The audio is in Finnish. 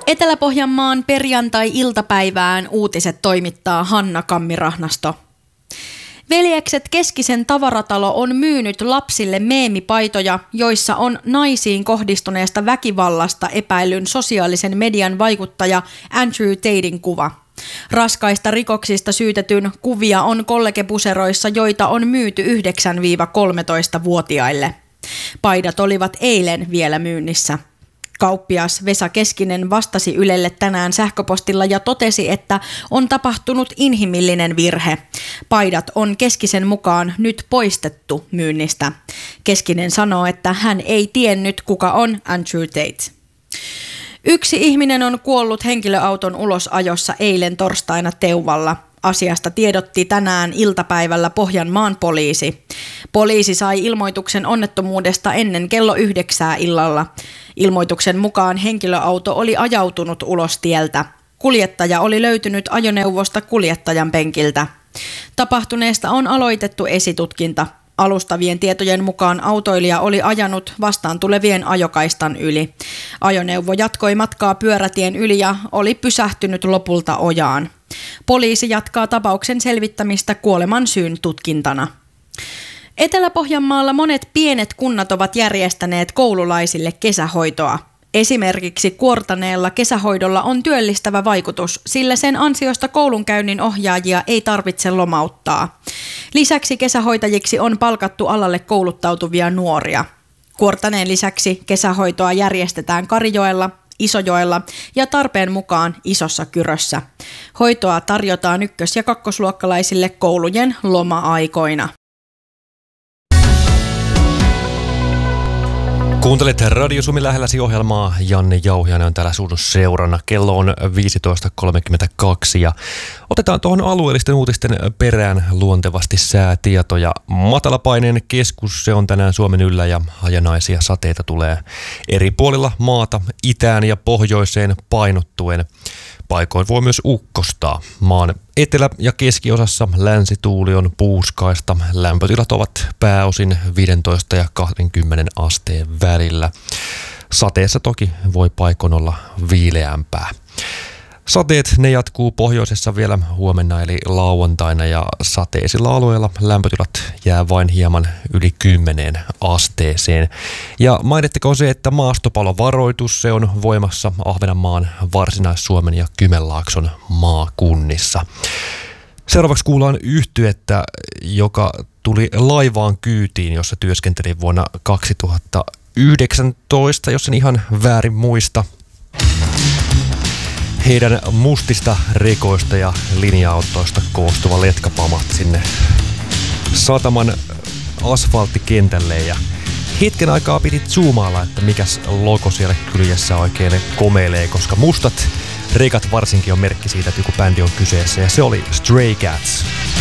Etelä-Pohjanmaan perjantai-iltapäivään uutiset toimittaa Hanna Kammirahnasto. Veljekset Keskisen tavaratalo on myynyt lapsille meemipaitoja, joissa on naisiin kohdistuneesta väkivallasta epäillyn sosiaalisen median vaikuttaja Andrew Taten kuva. Raskaista rikoksista syytetyn kuvia on kollegepuseroissa, joita on myyty 9-13-vuotiaille. Paidat olivat eilen vielä myynnissä. Kauppias Vesa Keskinen vastasi Ylelle tänään sähköpostilla ja totesi, että on tapahtunut inhimillinen virhe. Paidat on Keskisen mukaan nyt poistettu myynnistä. Keskinen sanoo, että hän ei tiennyt, kuka on Andrew Tate. Yksi ihminen on kuollut henkilöauton ulosajossa eilen torstaina Teuvalla. Asiasta tiedotti tänään iltapäivällä Pohjanmaan poliisi. Poliisi sai ilmoituksen onnettomuudesta ennen kello 9 illalla. Ilmoituksen mukaan henkilöauto oli ajautunut ulos tieltä. Kuljettaja oli löytynyt ajoneuvosta kuljettajan penkiltä. Tapahtuneesta on aloitettu esitutkinta. Alustavien tietojen mukaan autoilija oli ajanut vastaan tulevien ajokaistan yli. Ajoneuvo jatkoi matkaa pyörätien yli ja oli pysähtynyt lopulta ojaan. Poliisi jatkaa tapauksen selvittämistä kuoleman syyn tutkintana. Etelä-Pohjanmaalla monet pienet kunnat ovat järjestäneet koululaisille kesähoitoa. Esimerkiksi Kuortaneella kesähoidolla on työllistävä vaikutus, sillä sen ansiosta koulunkäynnin ohjaajia ei tarvitse lomauttaa. Lisäksi kesähoitajiksi on palkattu alalle kouluttautuvia nuoria. Kuortaneen lisäksi kesähoitoa järjestetään Karijoella, Isojoella ja tarpeen mukaan Isossa Kyrössä. Hoitoa tarjotaan ykkös- ja kakkosluokkalaisille koulujen loma-aikoina. Kuuntelet Radio Suomi lähelläsi -ohjelmaa. Janne Jauhiainen on täällä sun seurana. Kello on 15.32 ja otetaan tuohon alueellisten uutisten perään luontevasti säätietoja. Matalapaineen keskus, se on tänään Suomen yllä ja hajanaisia sateita tulee eri puolilla maata itään ja pohjoiseen painottuen. Paikoin voi myös ukkostaa. Maan etelä- ja keskiosassa länsituuli on puuskaista. Lämpötilat ovat pääosin 15 ja 20 asteen välillä. Sateessa toki voi paikoin olla viileämpää. Sateet ne jatkuu pohjoisessa vielä huomenna eli lauantaina ja sateisilla alueilla lämpötilat jää vain hieman yli 10 asteeseen. Ja mainittakoon se, että maastopalovaroitus se on voimassa Ahvenanmaan, Varsinais-Suomen ja Kymenlaakson maakunnissa. Seuraavaksi kuullaan yhtyettä, joka tuli laivaan kyytiin, jossa työskenteli vuonna 2019, jos en ihan väärin muista. Heidän mustista rekoista ja linja-autoista koostuva letkapama sinne sataman asfalttikentälle ja hetken aikaa piti zoomailla, että mikäs logo siellä kyljessä oikein komeilee, koska mustat rekat varsinkin on merkki siitä, että joku bändi on kyseessä ja se oli Stray Cats.